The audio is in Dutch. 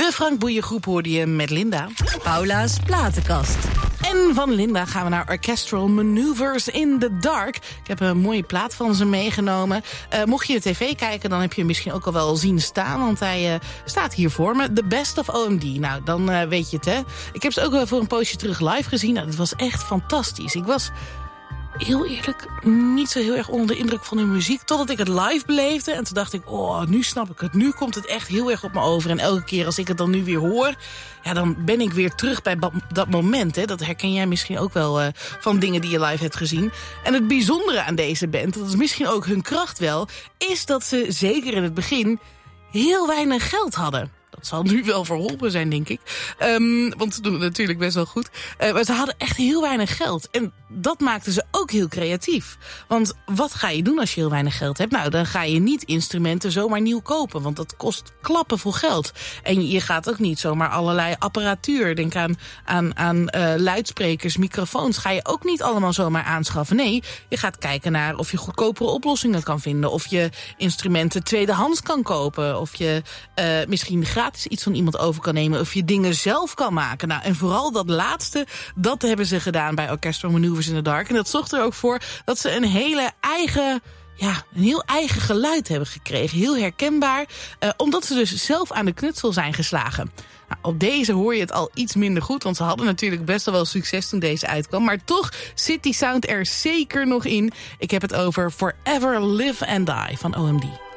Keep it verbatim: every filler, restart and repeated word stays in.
De Frank Boeien groep hoorde je met Linda. Paula's platenkast. En van Linda gaan we naar Orchestral Maneuvers in the Dark. Ik heb een mooie plaat van ze meegenomen. Uh, mocht je de tv kijken, dan heb je hem misschien ook al wel zien staan. Want hij uh, staat hier voor me. The Best of O M D. Nou, dan uh, weet je het, hè. Ik heb ze ook wel voor een poosje terug live gezien. Nou, dat was echt fantastisch. Ik was... heel eerlijk, niet zo heel erg onder de indruk van hun muziek. Totdat ik het live beleefde. En toen dacht ik, oh, nu snap ik het. Nu komt het echt heel erg op me over. En elke keer als ik het dan nu weer hoor... ja, dan ben ik weer terug bij dat moment. Hè. Dat herken jij misschien ook wel uh, van dingen die je live hebt gezien. En het bijzondere aan deze band, dat is misschien ook hun kracht wel... is dat ze zeker in het begin heel weinig geld hadden. Dat zal nu wel verholpen zijn, denk ik. Um, want ze doen het natuurlijk best wel goed. Uh, maar ze hadden echt heel weinig geld. En dat maakte ze ook heel creatief. Want wat ga je doen als je heel weinig geld hebt? Nou, dan ga je niet instrumenten zomaar nieuw kopen. Want dat kost klappen vol geld. En je gaat ook niet zomaar allerlei apparatuur. Denk aan, aan, aan uh, luidsprekers, microfoons. Ga je ook niet allemaal zomaar aanschaffen. Nee, je gaat kijken naar of je goedkopere oplossingen kan vinden. Of je instrumenten tweedehands kan kopen. Of je uh, misschien gratis iets van iemand over kan nemen. Of je dingen zelf kan maken. Nou, en vooral dat laatste, dat hebben ze gedaan bij Orchestral Maneuvers in the Dark. En dat zorgt er ook voor dat ze een hele eigen... ja, een heel eigen geluid hebben gekregen. Heel herkenbaar. Uh, omdat ze dus zelf aan de knutsel zijn geslagen. Nou, op deze hoor je het al iets minder goed. Want ze hadden natuurlijk best wel succes toen deze uitkwam. Maar toch zit die sound er zeker nog in. Ik heb het over Forever Live and Die van O M D.